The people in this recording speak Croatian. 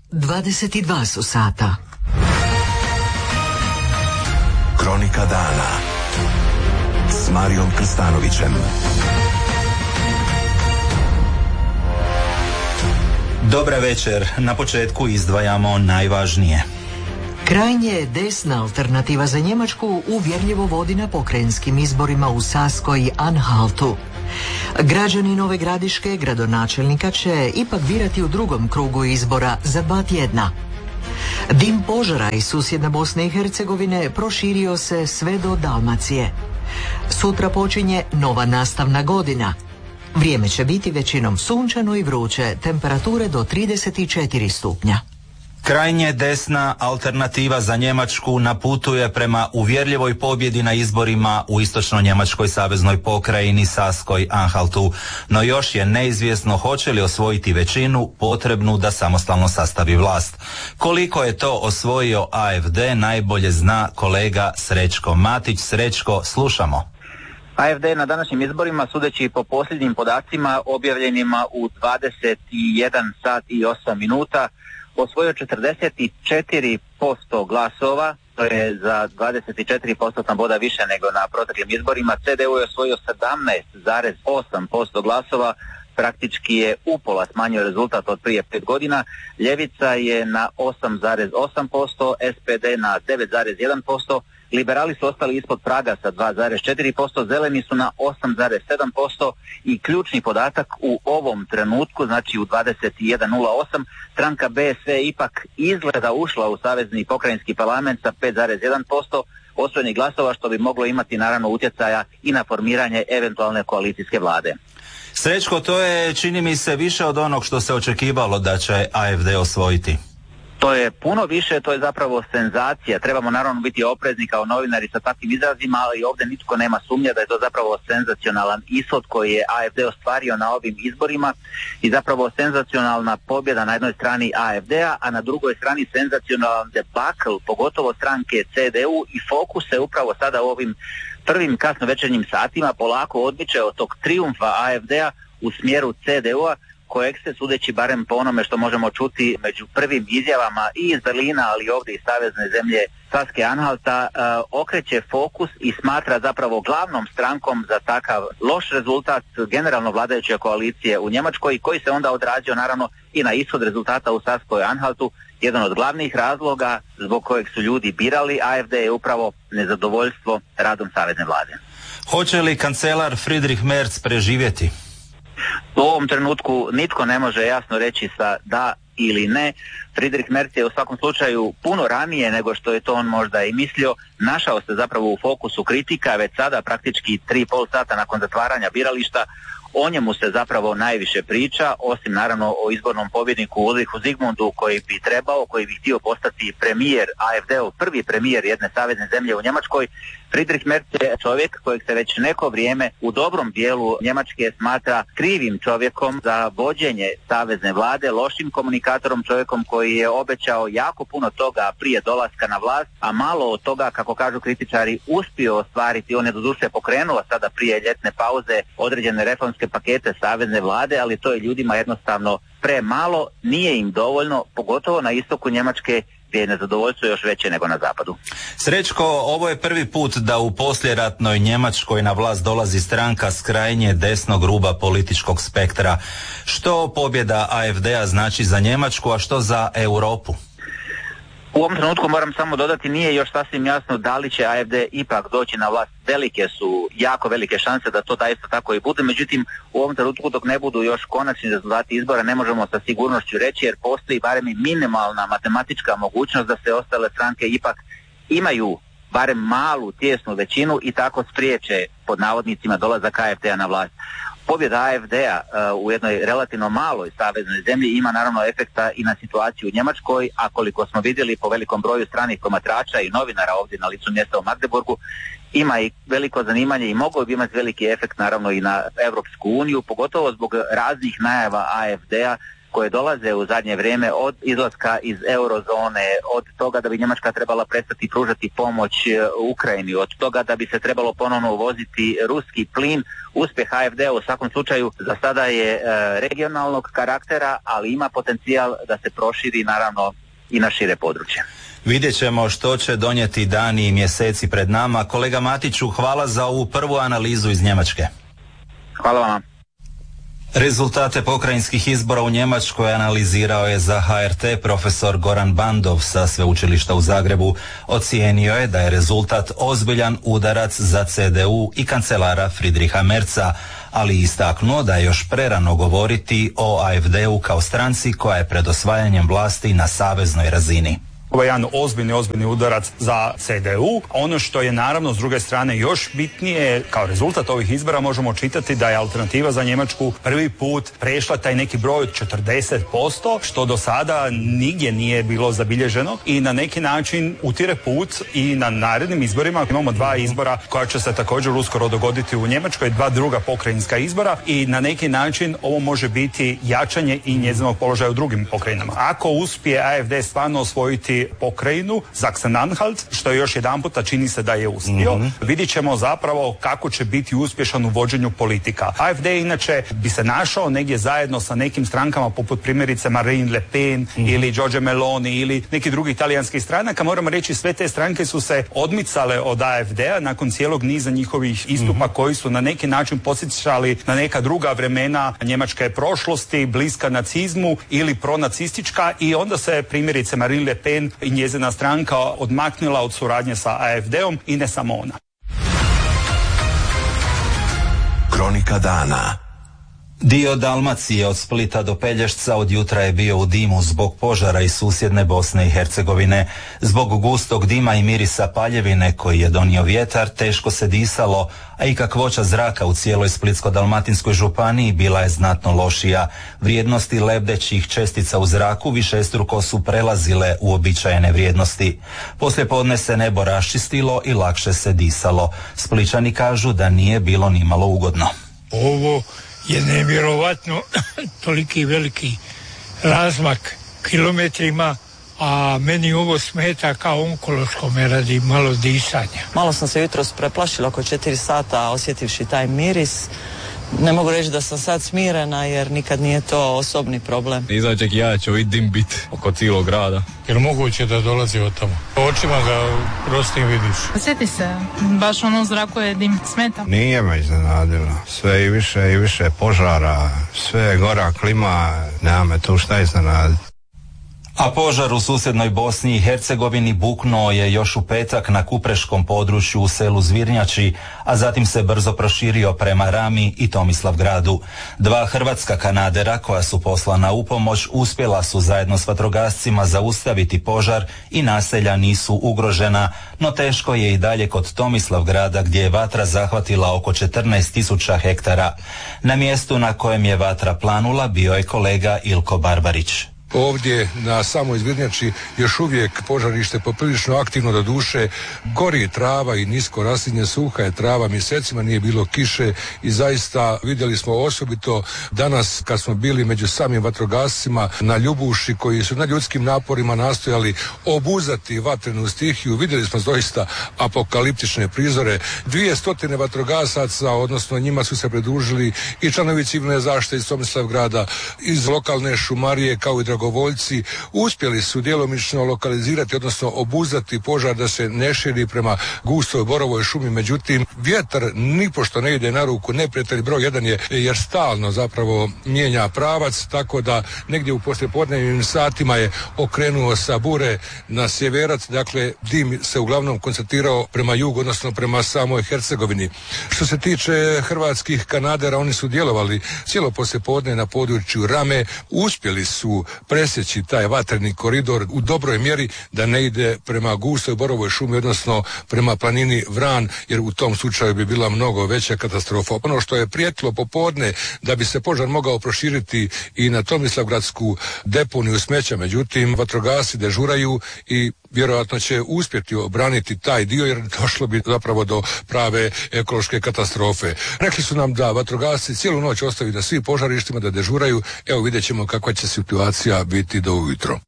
22 su sata. Kronika dana s Marijom Krstanovićem. Dobra večer, na početku izdvajamo najvažnije. Krajnje desna alternativa za Njemačku uvjerljivo vodi na pokrajinskim izborima u Saskoj i Anhaltu. Građani Nove Gradiške gradonačelnika će ipak birati u drugom krugu izbora za 2 tjedna. Dim požara iz susjedne Bosne i Hercegovine proširio se sve do Dalmacije. Sutra počinje nova nastavna godina. Vrijeme će biti većinom sunčano i vruće, temperature do 34 stupnja. Krajnje desna alternativa za Njemačku naputuje prema uvjerljivoj pobjedi na izborima u istočno-njemačkoj saveznoj pokrajini Saskoj Anhaltu, no još je neizvjesno hoće li osvojiti većinu potrebnu da samostalno sastavi vlast. Koliko je to osvojio AFD najbolje zna kolega Srećko Matić. Srećko, slušamo. AFD na današnjim izborima, sudeći po posljednjim podacima objavljenima u 21 sat i 8 minuta, osvojio 44% glasova, to je za 24% boda više nego na proteklim izborima. CDU je osvojio 17,8% glasova, praktički je upola smanjio rezultat od prije 5 godina. Ljevica je na 8,8%, SPD na 9,1%, liberali su ostali ispod praga sa 2,4%, zeleni su na 8,7% i ključni podatak u ovom trenutku, znači u 21.08, stranka BSV ipak izgleda ušla u savezni pokrajinski parlament sa 5,1% osvojenih glasova, što bi moglo imati naravno utjecaja i na formiranje eventualne koalicijske vlade. Srećko, to je, čini mi se, više od onog što se očekivalo da će AFD osvojiti. To je puno više, to je zapravo senzacija. Trebamo naravno biti oprezni kao novinari sa takvim izrazima, ali ovdje nitko nema sumnje da je to zapravo senzacionalan ishod koji je AFD ostvario na ovim izborima i zapravo senzacionalna pobjeda na jednoj strani AFD-a, a na drugoj strani senzacionalan debakl, pogotovo stranke CDU, i fokus se upravo sada u ovim prvim kasno večernjim satima polako odmiče od tog trijumfa AFD-a u smjeru CDU-a, kojeg se, sudeći barem po onome što možemo čuti među prvim izjavama i iz Berlina, ali i ovdje iz savezne zemlje Saske Anhalta, okreće fokus i smatra zapravo glavnom strankom za takav loš rezultat generalno vladajuće koalicije u Njemačkoj, koji se onda odrazio naravno i na ishod rezultata u Saskoj Anhaltu. Jedan od glavnih razloga zbog kojeg su ljudi birali AFD je upravo nezadovoljstvo radom savezne vlade. Hoće li kancelar Friedrich Merz preživjeti? U ovom trenutku nitko ne može jasno reći sa da ili ne. Friedrich Merz je u svakom slučaju puno ranije nego što je to on možda i mislio našao se zapravo u fokusu kritika, već sada praktički 3,5 sata nakon zatvaranja birališta. O njemu se zapravo najviše priča, osim naravno o izbornom pobjedniku Ulrichu Zigmundu koji bi htio postati premijer AFD-ov, prvi premijer jedne savezne zemlje u Njemačkoj. Friedrich Merz je čovjek kojeg se već neko vrijeme u dobrom dijelu Njemačke smatra krivim čovjekom za vođenje savezne vlade, lošim komunikatorom, čovjekom koji je obećao jako puno toga prije dolaska na vlast, a malo od toga, kako kažu kritičari, uspio ostvariti. On je doduše pokrenuo sada prije ljetne pauze određene reformske pakete savezne vlade, ali to je ljudima jednostavno premalo, nije im dovoljno, pogotovo na istoku Njemačke gdje je nezadovoljstvo još veće nego na zapadu. Srećko, ovo je prvi put da u poslijeratnoj Njemačkoj na vlast dolazi stranka s krajnje desnog ruba političkog spektra. Što pobjeda AFD-a znači za Njemačku, a što za Europu? U ovom trenutku moram samo dodati, nije još sasvim jasno da li će AFD ipak doći na vlast. Velike su, jako velike šanse da to da isto tako i bude, međutim u ovom trenutku dok ne budu još konačni rezultati izbora ne možemo sa sigurnošću reći, jer postoji barem i minimalna matematička mogućnost da se ostale stranke ipak imaju barem malu tijesnu većinu i tako spriječe pod navodnicima dolazak AFD-a na vlast. Pobjeda AFD-a u jednoj relativno maloj saveznoj zemlji ima naravno efekta i na situaciju u Njemačkoj, a koliko smo vidjeli po velikom broju stranih promatrača i novinara ovdje na licu mjesta u Magdeburgu, ima i veliko zanimanje i mogao bi imati veliki efekt naravno i na Europsku uniju, pogotovo zbog raznih najava AFD-a koje dolaze u zadnje vrijeme od izlaska iz eurozone, od toga da bi Njemačka trebala prestati pružati pomoć Ukrajini, od toga da bi se trebalo ponovno uvoziti ruski plin. Uspjeh AfD u svakom slučaju za sada je regionalnog karaktera, ali ima potencijal da se proširi naravno i na šire područje. Vidjet ćemo što će donijeti dani i mjeseci pred nama. Kolega Matiću, hvala za ovu prvu analizu iz Njemačke. Hvala vam. Rezultate pokrajinskih izbora u Njemačkoj analizirao je za HRT profesor Goran Bandov sa Sveučilišta u Zagrebu. Ocijenio je da je rezultat ozbiljan udarac za CDU i kancelara Friedricha Merza, ali istaknuo da je još prerano govoriti o AfD-u kao stranci koja je pred osvajanjem vlasti na saveznoj razini. Ovo je jedan ozbiljni udarac za CDU. Ono što je naravno s druge strane još bitnije, kao rezultat ovih izbora možemo čitati da je Alternativa za Njemačku prvi put prešla taj neki broj od 40%, što do sada nigdje nije bilo zabilježeno i na neki način utire put i na narednim izborima. Imamo 2 izbora koja će se također uskoro dogoditi u Njemačkoj, 2 druga pokrajinska izbora i na neki način ovo može biti jačanje i njezinog položaja u drugim pokrajinama. Ako uspije AfD stvarno osvojiti pokrajinu Sachsen-Anhalt, što je još jedan puta čini se da je uspio, vidjet ćemo zapravo kako će biti uspješan u vođenju politika. AfD inače bi se našao negdje zajedno sa nekim strankama poput primjerice Marine Le Pen ili Giorgia Meloni ili neki drugi italijanskih stranaka. Moramo reći, sve te stranke su se odmicale od AfD-a nakon cijelog niza njihovih istupa koji su na neki način podsjećali na neka druga vremena njemačke prošlosti, bliska nacizmu ili pronacistička, i onda se primjerice Marine Le Pen i njezina stranka odmaknula od suradnje sa AfD-om i ne samo ona. Kronika dana. Dio Dalmacije od Splita do Pelješca od jutra je bio u dimu zbog požara iz susjedne Bosne i Hercegovine. Zbog gustog dima i mirisa paljevine koji je donio vjetar teško se disalo, a i kakvoća zraka u cijeloj Splitsko-dalmatinskoj županiji bila je znatno lošija. Vrijednosti lebdećih čestica u zraku višestruko su prelazile uobičajene vrijednosti. Poslijepodne se nebo raščistilo i lakše se disalo. Splićani kažu da nije bilo nimalo ugodno. Ovo je nevjerovatno toliki veliki razmak kilometrima, a meni ovo smeta kao onkološkome radi malo disanja. Malo sam se jutros preplašila oko 4 sata osjetivši taj miris. Ne mogu reći da sam sad smirena jer nikad nije to osobni problem. Izađek ja će ovdje dim bit oko cijelog grada. Jer moguće da dolazi od tamo. Očima ga prostim vidiš. Sjeti se, baš ono u zraku je dim, smeta. Nije me iznenadilo. Sve i više požara, sve je gora klima, nema me tu šta iznenaditi. A požar u susjednoj Bosni i Hercegovini buknuo je još u petak na kupreškom području u selu Zvirnjači, a zatim se brzo proširio prema Rami i Tomislavgradu. 2 hrvatska kanadera koja su poslana u pomoć uspjela su zajedno s vatrogascima zaustaviti požar i naselja nisu ugrožena, no teško je i dalje kod Tomislavgrada gdje je vatra zahvatila oko 14.000 hektara. Na mjestu na kojem je vatra planula bio je kolega Ilko Barbarić. Ovdje na samoj Zvirnjači još uvijek požarište poprilično aktivno, do duše gori trava i nisko raslinje, suha je trava, mjesecima nije bilo kiše i zaista vidjeli smo osobito danas kad smo bili među samim vatrogascima na Ljubuši koji su na ljudskim naporima nastojali obuzati vatrenu stihiju, vidjeli smo doista apokaliptične prizore. 200 vatrogasaca, odnosno njima su se pridružili i članovi civilne zaštite iz Tomislavgrada, iz lokalne šumarije kao i dragovoljci. Uspjeli su djelomično lokalizirati, odnosno obuzati požar da se ne širi prema gustoj borovoj šumi. Međutim, vjetar nipošto ne ide na ruku neprijatelj broj 1 je, jer stalno zapravo mijenja pravac, tako da negdje u poslijepodnevnim satima je okrenuo sa bure na sjeverac, dakle dim se uglavnom koncentrirao prema jugu, odnosno prema samoj Hercegovini. Što se tiče hrvatskih kanadera, oni su djelovali cijelo poslijepodne na području Rame, uspjeli su presjeći taj vatreni koridor u dobroj mjeri da ne ide prema gustoj borovoj šumi, odnosno prema planini Vran, jer u tom slučaju bi bila mnogo veća katastrofa. Ono što je prijetilo popodne da bi se požar mogao proširiti i na Tomislavgradsku deponiju smeća, međutim vatrogasci dežuraju i vjerojatno će uspjeti obraniti taj dio jer došlo bi zapravo do prave ekološke katastrofe. Rekli su nam da vatrogasci cijelu noć ostaju na svim požarištima da dežuraju. Evo vidjet ćemo kakva će situacija biti do ujutro.